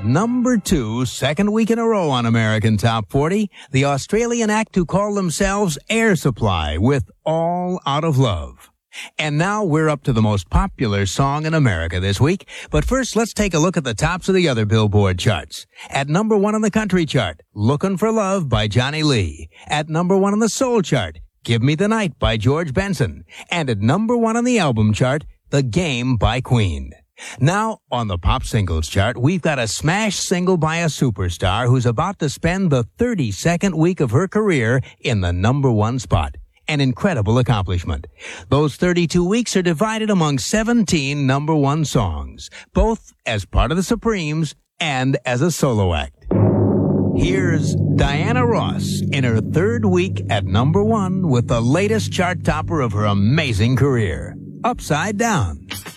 number 2, second week in a row on American Top 40, the Australian act who call themselves Air Supply with All Out of Love. And now we're up to the most popular song in America this week. But first, let's take a look at the tops of the other Billboard charts. At number 1 on the country chart, Lookin' for Love by Johnny Lee. At number 1 on the soul chart, Give Me the Night by George Benson. And at number 1 on the album chart, The Game by Queen. Now, on the pop singles chart, we've got a smash single by a superstar who's about to spend the 32nd week of her career in the number 1 spot. An incredible accomplishment. Those 32 weeks are divided among 17 number 1 songs, both as part of the Supremes and as a solo act. Here's Diana Ross in her 3rd week at number 1 with the latest chart topper of her amazing career, Upside Down.